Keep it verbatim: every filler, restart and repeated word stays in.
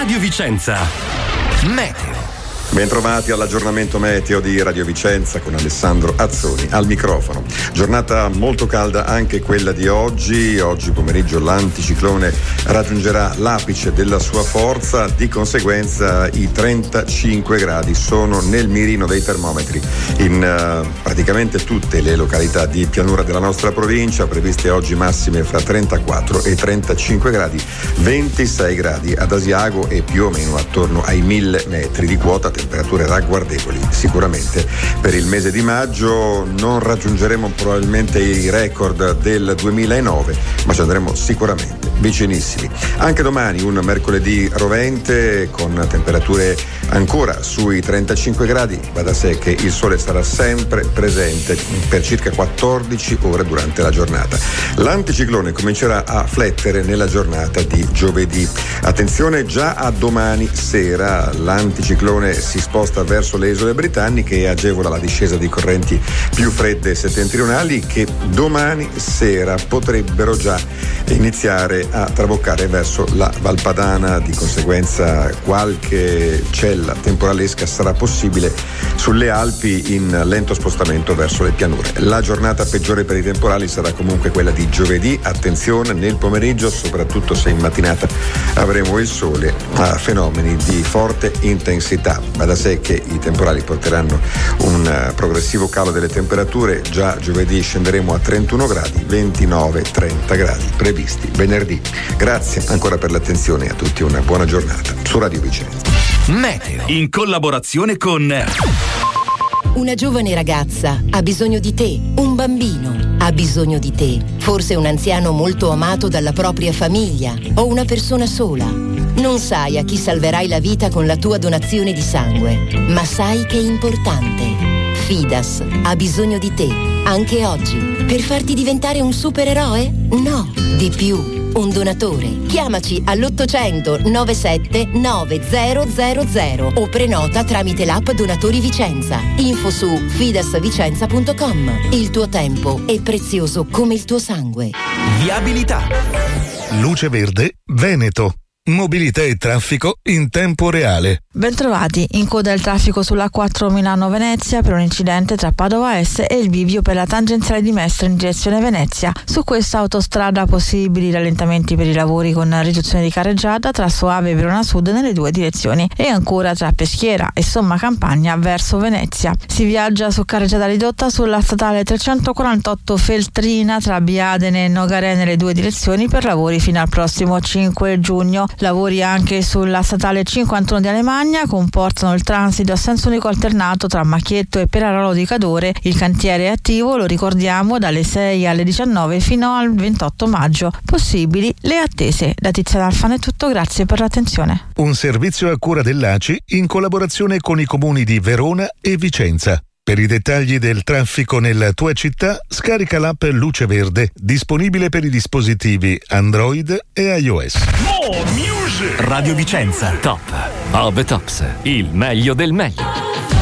Radio Vicenza. Meteo. Bentrovati all'aggiornamento meteo di Radio Vicenza con Alessandro Azzoni al microfono. Giornata molto calda anche quella di oggi. Oggi pomeriggio l'anticiclone raggiungerà l'apice della sua forza, di conseguenza i trentacinque gradi sono nel mirino dei termometri in uh, praticamente tutte le località di pianura della nostra provincia, previste oggi massime fra trentaquattro e trentacinque gradi, ventisei gradi ad Asiago e più o meno attorno ai mille metri di quota. Temperature ragguardevoli sicuramente per il mese di maggio. Non raggiungeremo probabilmente i record del duemilanove, ma ci andremo sicuramente vicinissimi. Anche domani un mercoledì rovente con temperature ancora sui trentacinque gradi. Va da sé che il sole sarà sempre presente per circa quattordici ore durante la giornata. L'anticiclone comincerà a flettere nella giornata di giovedì. Attenzione già a domani sera, l'anticiclone si sposta verso le isole britanniche e agevola la discesa di correnti più fredde settentrionali che domani sera potrebbero già iniziare a traboccare verso la Valpadana. Di conseguenza qualche cella temporalesca sarà possibile sulle Alpi in lento spostamento verso le pianure. La giornata peggiore per i temporali sarà comunque quella di giovedì. Attenzione nel pomeriggio, soprattutto se in mattinata avremo il sole, a fenomeni di forte intensità. Va da sé che i temporali porteranno un progressivo calo delle temperature. Già giovedì scenderemo a trentuno gradi, ventinove trenta gradi previsti venerdì. Grazie ancora per l'attenzione e a tutti una buona giornata su Radio Vicenza. Meteo in collaborazione con Una giovane ragazza ha bisogno di te, un bambino ha bisogno di te, forse un anziano molto amato dalla propria famiglia o una persona sola. Non sai a chi salverai la vita con la tua donazione di sangue, ma sai che è importante. Fidas ha bisogno di te, anche oggi, per farti diventare un supereroe? No, di più. Un donatore. Chiamaci all'ottocento novantasette novecento o prenota tramite l'app Donatori Vicenza. Info su fidasvicenza punto com. Il tuo tempo è prezioso come il tuo sangue. Viabilità. Luce Verde Veneto. Mobilità e traffico in tempo reale. Bentrovati, in coda il traffico sulla quattro Milano-Venezia per un incidente tra Padova Est e il bivio per la tangenziale di Mestre in direzione Venezia. Su questa autostrada possibili rallentamenti per i lavori con riduzione di carreggiata tra Soave e Verona Sud nelle due direzioni e ancora tra Peschiera e Somma Campagna verso Venezia. Si viaggia su carreggiata ridotta sulla statale trecentoquarantotto Feltrina tra Biadene e Nogaré nelle due direzioni per lavori fino al prossimo cinque giugno. Lavori anche sulla statale cinquantuno di Alemagna comportano il transito a senso unico alternato tra Macchietto e Perarolo di Cadore. Il cantiere è attivo, lo ricordiamo, dalle sei alle diciannove fino al ventotto maggio. Possibili le attese. Da Tiziana Alfano è tutto, grazie per l'attenzione. Un servizio a cura dell'A C I in collaborazione con i comuni di Verona e Vicenza. Per i dettagli del traffico nella tua città, scarica l'app Luce Verde, disponibile per i dispositivi Android e iOS. Radio Vicenza, top of the tops, il meglio del meglio.